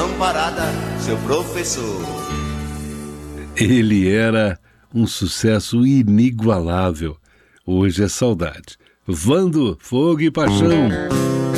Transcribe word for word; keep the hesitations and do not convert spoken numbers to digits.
lamparada, seu professor. Ele era um sucesso inigualável. Hoje é saudade. Vando, Fogo e Paixão.